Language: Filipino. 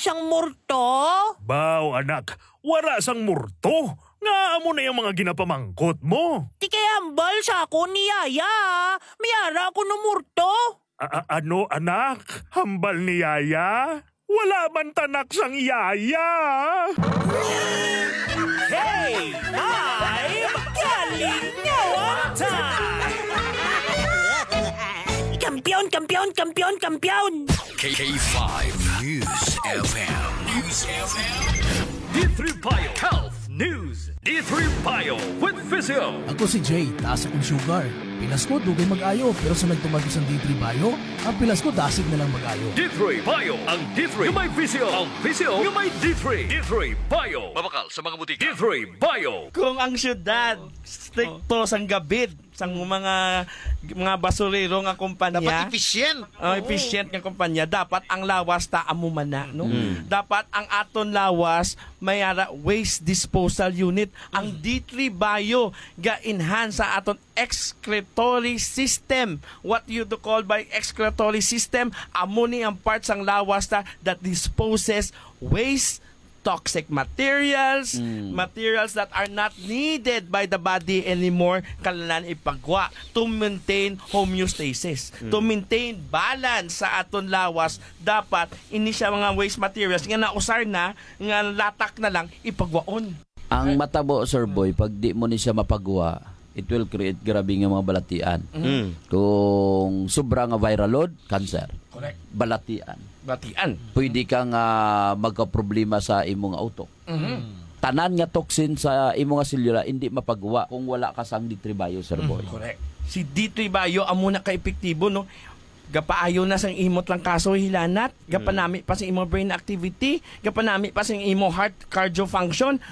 siyang murto? Baw anak, wala sang murto. Nga mo na yung mga ginapamangkot mo. Ti kay hambal sa ako ni Yaya. Mayara ako no murto. Ano anak? Hambal ni Yaya? Wala man tanak sang Yaya. Hey! Five! Galing ngawang time! Kampiyon! Kampiyon! Kampiyon! Kampiyon! K5 News FM. News FM. D3 Bio Health News. D3 Bio with Physio. Ako si Jay, taas akong sugar. Pilas ko, dugay mag-ayo. Pero sa nagtumagos ang D3 Bio, ang pilas ko, dasig na lang mag-ayo. D3 Bio. Ang D3 yung may Physio. Ang Physio yung may D3. D3 Bio. Mabakal sa mga butika. D3 Bio. Kung ang syudad stricto sang gabid sang mga basurero nga kumpanya, Dapat efficient. efficient nga kumpanya, dapat ang lawas ta amo man na, no? Dapat ang aton lawas mayara waste disposal unit. Ang D3 Bio ga-enhance sa aton excretory system. What you do call by excretory system? Amo ni ang parts ang lawas ta that disposes waste, toxic materials, materials that are not needed by the body anymore, kailangan ipagwa to maintain homeostasis, to maintain balance sa aton lawas. Dapat ini siya mga waste materials nga nausar na, nga latak na lang, ipagwaon. Ang matabo, Sir Boy, pag di mo ni siya mapagawa, it will create grabe nga mga balatian. Kung sobra nga viral load, cancer. Correct. Balatian. Batian. Pwede kang magka-problema sa imong auto. Tanan nga toxin sa imong nga selula hindi mapagawa kung wala ka sang D3 Bio, Sir Boy. Correct. Si D3 Bio amo na ka-epektibo, no? Gapaayo na sang imot lang kaso hilanat, gapanami pa sa imong brain activity, gapanami pa sa imong heart cardio function,